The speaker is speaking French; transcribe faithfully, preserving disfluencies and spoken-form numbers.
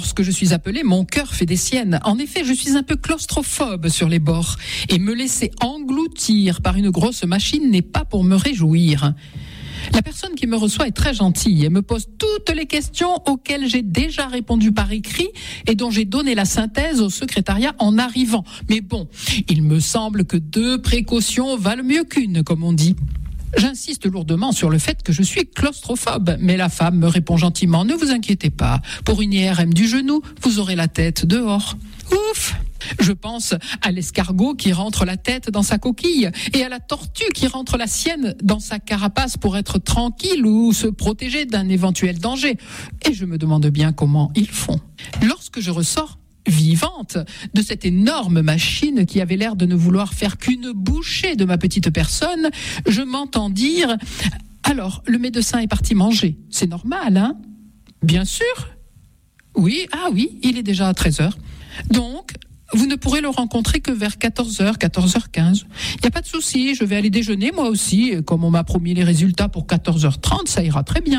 Lorsque je suis appelée, mon cœur fait des siennes. En effet, je suis un peu claustrophobe sur les bords. Et me laisser engloutir par une grosse machine n'est pas pour me réjouir. La personne qui me reçoit est très gentille et me pose toutes les questions auxquelles j'ai déjà répondu par écrit et dont j'ai donné la synthèse au secrétariat en arrivant. Mais bon, il me semble que deux précautions valent mieux qu'une, comme on dit. J'insiste lourdement sur le fait que je suis claustrophobe, mais la femme me répond gentiment « Ne vous inquiétez pas, pour une I R M du genou, vous aurez la tête dehors. » Ouf! Je pense à l'escargot qui rentre la tête dans sa coquille et à la tortue qui rentre la sienne dans sa carapace pour être tranquille ou se protéger d'un éventuel danger. Et je me demande bien comment ils font. Lorsque je ressors vivante de cette énorme machine qui avait l'air de ne vouloir faire qu'une bouchée de ma petite personne, je m'entends dire « Alors, le médecin est parti manger. C'est normal, hein ?»« Bien sûr. Oui, ah oui, il est déjà à treize heures. Donc, vous ne pourrez le rencontrer que vers quatorze heures, quatorze heures quinze. Il n'y a pas de souci, je vais aller déjeuner moi aussi. Comme on m'a promis les résultats pour quatorze heures trente, ça ira très bien. »